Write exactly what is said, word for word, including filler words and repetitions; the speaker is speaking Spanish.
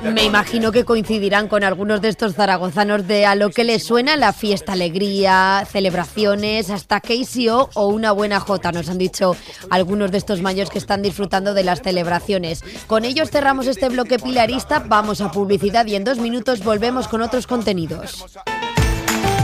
Me imagino que coincidirán con algunos de estos zaragozanos de a lo que les suena la fiesta, alegría, celebraciones, hasta K C O o una buena jota, nos han dicho algunos de estos mayos que están disfrutando de las celebraciones. Con ellos cerramos este bloque pilarista, vamos a publicidad y en dos minutos volvemos con otros contenidos.